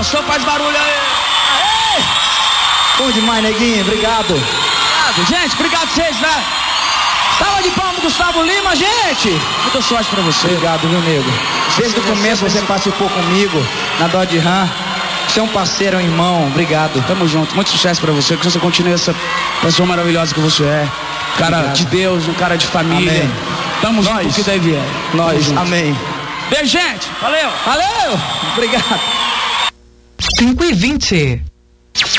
Gostou? Faz barulho aí. Aê! Bom demais, neguinho, obrigado. Obrigado, gente, obrigado vocês, né? Salva de palmas, Gustavo Lima, gente. Muita sorte pra você. Obrigado, meu nego. Desde o começo você participou comigo na Dodge Ram. Você é um parceiro, um irmão, obrigado. Tamo junto, muito sucesso pra você, que você continue essa pessoa maravilhosa que você é. Cara Obrigado. de Deus, um cara de família. Amém. Tamo junto, Nós. o que deve é. Nós, amém. Beijo, gente. Valeu. Valeu, obrigado. 5:20.